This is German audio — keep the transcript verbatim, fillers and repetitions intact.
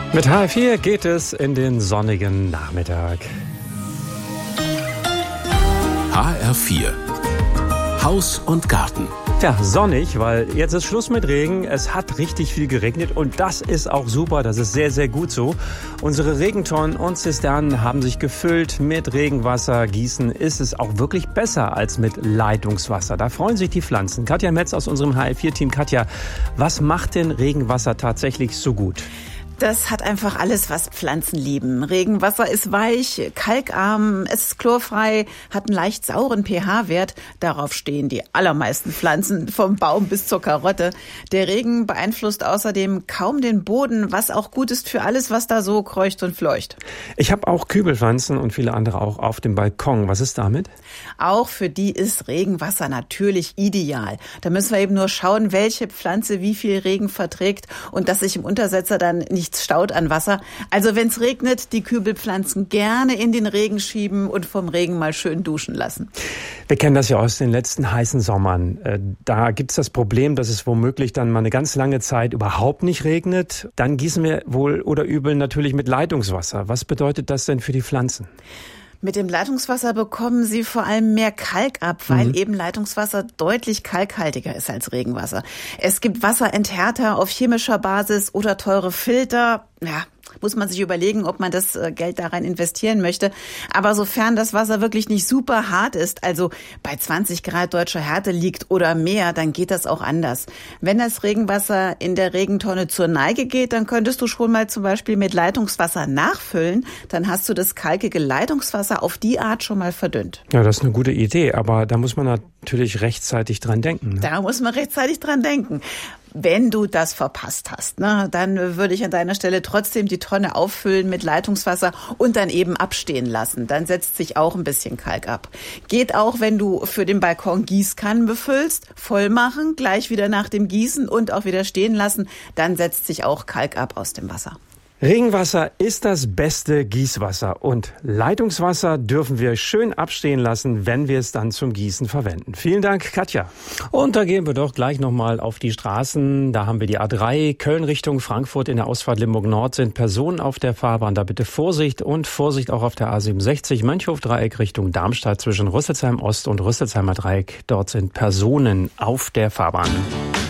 Mit H R vier geht es in den sonnigen Nachmittag. H R vier Haus und Garten. Ja, sonnig, weil jetzt ist Schluss mit Regen. Es hat richtig viel geregnet und das ist auch super. Das ist sehr, sehr gut so. Unsere Regentonnen und Zisternen haben sich gefüllt mit Regenwasser. Gießen ist es auch wirklich besser als mit Leitungswasser. Da freuen sich die Pflanzen. Katja Metz aus unserem H R vier Team. Katja, was macht denn Regenwasser tatsächlich so gut? Das hat einfach alles, was Pflanzen lieben. Regenwasser ist weich, kalkarm, es ist chlorfrei, hat einen leicht sauren pH-Wert. Darauf stehen die allermeisten Pflanzen, vom Baum bis zur Karotte. Der Regen beeinflusst außerdem kaum den Boden, was auch gut ist für alles, was da so kreucht und fleucht. Ich habe auch Kübelpflanzen und viele andere auch auf dem Balkon. Was ist damit? Auch für die ist Regenwasser natürlich ideal. Da müssen wir eben nur schauen, welche Pflanze wie viel Regen verträgt und dass sich im Untersetzer dann nicht staut an Wasser. Also wenn es regnet, die Kübelpflanzen gerne in den Regen schieben und vom Regen mal schön duschen lassen. Wir kennen das ja aus den letzten heißen Sommern. Da gibt es das Problem, dass es womöglich dann mal eine ganz lange Zeit überhaupt nicht regnet. Dann gießen wir wohl oder übel natürlich mit Leitungswasser. Was bedeutet das denn für die Pflanzen? Mit dem Leitungswasser bekommen sie vor allem mehr Kalk ab, weil mhm. eben Leitungswasser deutlich kalkhaltiger ist als Regenwasser. Es gibt Wasserenthärter auf chemischer Basis oder teure Filter. Ja, muss man sich überlegen, ob man das Geld da rein investieren möchte. Aber sofern das Wasser wirklich nicht super hart ist, also bei zwanzig Grad deutscher Härte liegt oder mehr, dann geht das auch anders. Wenn das Regenwasser in der Regentonne zur Neige geht, dann könntest du schon mal zum Beispiel mit Leitungswasser nachfüllen. Dann hast du das kalkige Leitungswasser auf die Art schon mal verdünnt. Ja, das ist eine gute Idee, aber da muss man natürlich rechtzeitig dran denken. Ne? Da muss man rechtzeitig dran denken. Wenn du das verpasst hast, ne, dann würde ich an deiner Stelle trotzdem die Tonne auffüllen mit Leitungswasser und dann eben abstehen lassen. Dann setzt sich auch ein bisschen Kalk ab. Geht auch, wenn du für den Balkon Gießkannen befüllst, voll machen, gleich wieder nach dem Gießen und auch wieder stehen lassen. Dann setzt sich auch Kalk ab aus dem Wasser. Regenwasser ist das beste Gießwasser und Leitungswasser dürfen wir schön abstehen lassen, wenn wir es dann zum Gießen verwenden. Vielen Dank, Katja. Und da gehen wir doch gleich nochmal auf die Straßen. Da haben wir die A drei, Köln Richtung Frankfurt. In der Ausfahrt Limburg Nord sind Personen auf der Fahrbahn. Da bitte Vorsicht und Vorsicht auch auf der A siebenundsechzig, Mönchhof-Dreieck Richtung Darmstadt zwischen Rüsselsheim Ost und Rüsselsheimer Dreieck. Dort sind Personen auf der Fahrbahn.